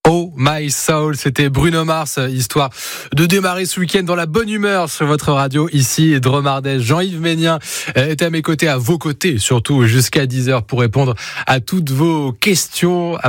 Oh My Soul, c'était Bruno Mars, histoire de démarrer ce week-end dans la bonne humeur sur votre radio ici Dromardèche. Jean-Yves Ménien est à mes côtés, à vos côtés surtout jusqu'à 10h pour répondre à toutes vos questions.